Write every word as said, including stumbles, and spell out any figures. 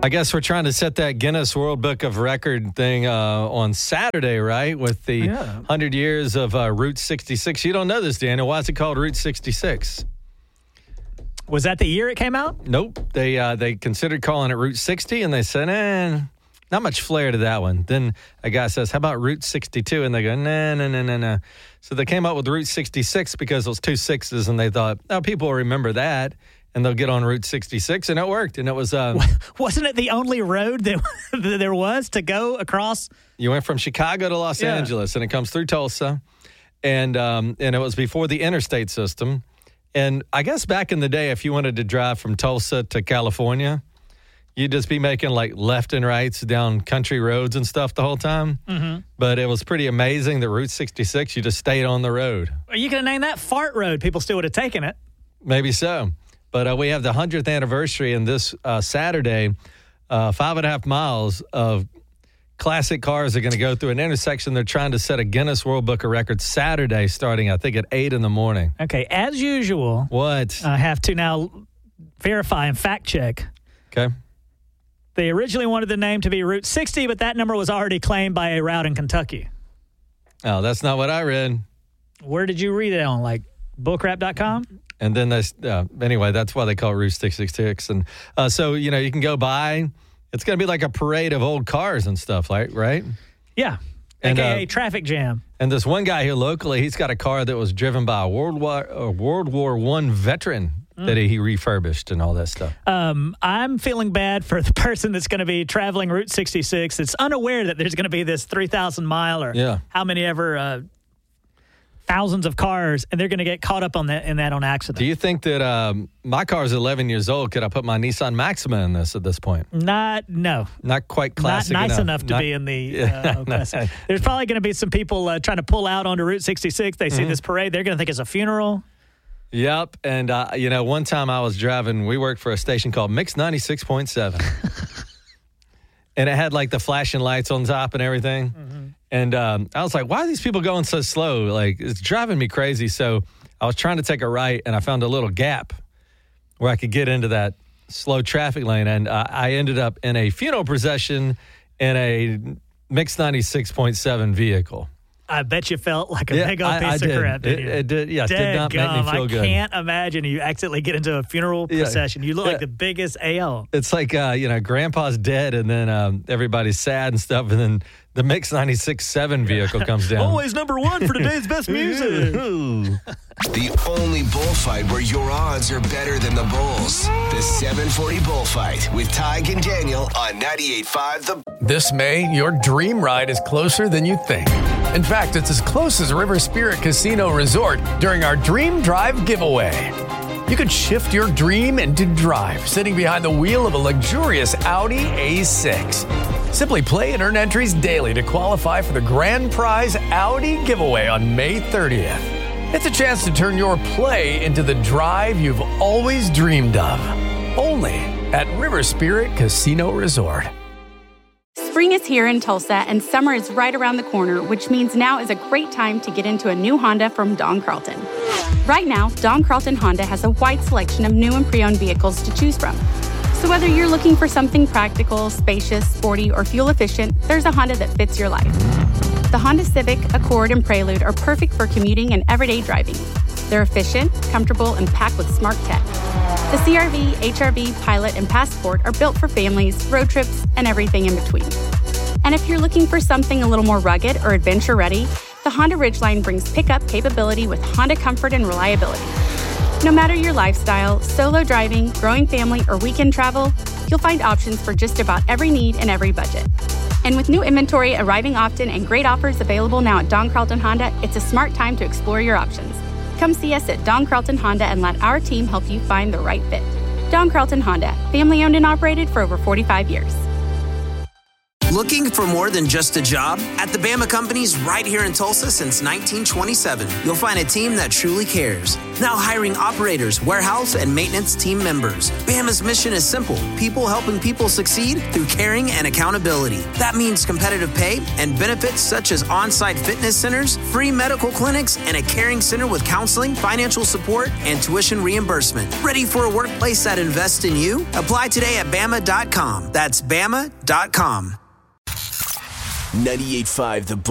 I guess we're trying to set that Guinness World Book of Record thing uh, on Saturday, right? With the Yeah. one hundred years of uh, Route sixty-six. You don't know this, Daniel. Why is it called Route sixty-six? Was that the year it came out? Nope. They uh, they considered calling it Route sixty, and they said, eh, not much flair to that one. Then a guy says, how about Route sixty-two? And they go, nah, nah, nah, nah, nah. So they came up with Route sixty-six because those two sixes, and they thought, oh, people will remember that, and they'll get on Route sixty-six, and it worked. And it was... Uh, Wasn't it the only road that, that there was to go across? You went from Chicago to Los Yeah. Angeles, and it comes through Tulsa, and um, and it was before the interstate system. And I guess back in the day, if you wanted to drive from Tulsa to California, you'd just be making like left and rights down country roads and stuff the whole time. Mm-hmm. But it was pretty amazing that Route sixty-six, you just stayed on the road. Are you going to name that Fart Road? People still would have taken it. Maybe so. But uh, we have the one hundredth anniversary, and this uh, Saturday, uh, five and a half miles of classic cars are going to go through an intersection. They're trying to set a Guinness World Book of Records Saturday, starting, I think, at eight in the morning. Okay, as usual, What? I have to now verify and fact check. Okay. They originally wanted the name to be Route sixty, but that number was already claimed by a route in Kentucky. Oh, that's not what I read. Where did you read it on? Like bullcrap dot com? And then they, uh, anyway, that's why they call it Route six six six. And uh, so, you know, you can go by. It's going to be like a parade of old cars and stuff, like, right? Yeah. And, A K A uh, traffic jam. And this one guy here locally, he's got a car that was driven by a World War a World War One veteran Mm. that he refurbished and all that stuff. Um, I'm feeling bad for the person that's going to be traveling Route sixty-six that's unaware that there's going to be this three thousand mile or Yeah. how many ever uh, thousands of cars, and they're going to get caught up on that in that on accident. Do you think that um, my car is eleven years old? Could I put my Nissan Maxima in this at this point? Not, no. Not quite classic Not nice enough, enough to Not- be in the Yeah, uh, classic. There's probably going to be some people uh, trying to pull out onto Route sixty-six. They see Mm-hmm. this parade. They're going to think it's a funeral. Yep. And, uh, you know, one time I was driving, we worked for a station called Mix ninety-six point seven. And it had like the flashing lights on top and everything. Mm-hmm. And um, I was like, why are these people going so slow? Like, it's driving me crazy. So I was trying to take a right, and I found a little gap where I could get into that slow traffic lane. And uh, I ended up in a funeral procession in a Mix ninety-six point seven vehicle. I bet you felt like a Yeah, big old I- piece I of did. crap, didn't It- you? it did, yes, did not make me Dadgum, feel I good. can't imagine you accidentally get into a funeral Yeah. procession. You look like Yeah. the biggest A L. It's like, uh, you know, Grandpa's dead, and then um, everybody's sad and stuff, and then the Mix ninety-six point seven vehicle comes down. Always number one for today's best music. The only bullfight where your odds are better than the Bulls. The seven forty Bullfight with Tyke and Daniel on ninety-eight point five The. This May, your dream ride is closer than you think. In fact, it's as close as River Spirit Casino Resort during our Dream Drive giveaway. You could shift your dream into drive, sitting behind the wheel of a luxurious Audi A six. Simply play and earn entries daily to qualify for the grand prize Audi giveaway on May thirtieth. It's a chance to turn your play into the drive you've always dreamed of. Only at River Spirit Casino Resort. Spring is here in Tulsa, and summer is right around the corner, which means now is a great time to get into a new Honda from Don Carlton. Right now, Don Carlton Honda has a wide selection of new and pre-owned vehicles to choose from. So whether you're looking for something practical, spacious, sporty, or fuel-efficient, there's a Honda that fits your life. The Honda Civic, Accord, and Prelude are perfect for commuting and everyday driving. They're efficient, comfortable, and packed with smart tech. The C R V, H R V, Pilot, and Passport are built for families, road trips, and everything in between. And if you're looking for something a little more rugged or adventure-ready, the Honda Ridgeline brings pickup capability with Honda comfort and reliability. No matter your lifestyle, solo driving, growing family, or weekend travel, you'll find options for just about every need and every budget. And with new inventory arriving often and great offers available now at Don Carlton Honda, it's a smart time to explore your options. Come see us at Don Carlton Honda and let our team help you find the right fit. Don Carlton Honda, family owned and operated for over forty-five years. Looking for more than just a job? At the Bama Companies right here in Tulsa since nineteen twenty-seven, you'll find a team that truly cares. Now hiring operators, warehouse, and maintenance team members. Bama's mission is simple. People helping people succeed through caring and accountability. That means competitive pay and benefits such as on-site fitness centers, free medical clinics, and a caring center with counseling, financial support, and tuition reimbursement. Ready for a workplace that invests in you? Apply today at Bama dot com. That's Bama dot com. ninety-eight point five The